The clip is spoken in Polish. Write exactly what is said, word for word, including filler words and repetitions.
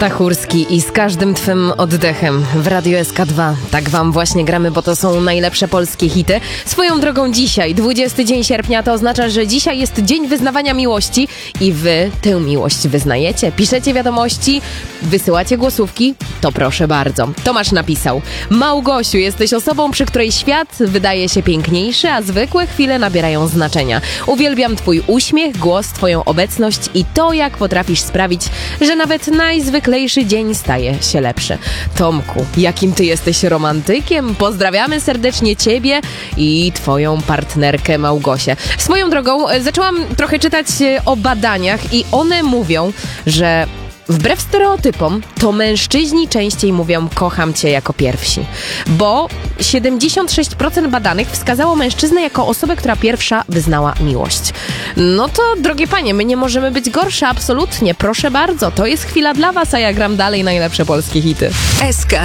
Stachurski i z każdym twym oddechem w Radiu S K dwa. Tak wam właśnie gramy, bo to są najlepsze polskie hity. Swoją drogą dzisiaj, dwudziesty dzień sierpnia, to oznacza, że dzisiaj jest dzień wyznawania miłości i wy tę miłość wyznajecie. Piszecie wiadomości, wysyłacie głosówki, to proszę bardzo. Tomasz napisał: Małgosiu, jesteś osobą, przy której świat wydaje się piękniejszy, a zwykłe chwile nabierają znaczenia. Uwielbiam twój uśmiech, głos, twoją obecność i to, jak potrafisz sprawić, że nawet najzwyklejszy dzień staje się lepszy. Tomku, jakim ty jesteś romantykiem. Pozdrawiamy serdecznie ciebie i twoją partnerkę Małgosię. Swoją drogą zaczęłam trochę czytać o badaniach i one mówią, że wbrew stereotypom, to mężczyźni częściej mówią kocham cię jako pierwsi, bo siedemdziesiąt sześć procent badanych wskazało mężczyznę jako osobę, która pierwsza wyznała miłość. No to, drogie panie, my nie możemy być gorsze, absolutnie, proszę bardzo, to jest chwila dla was, a ja gram dalej najlepsze polskie hity. S K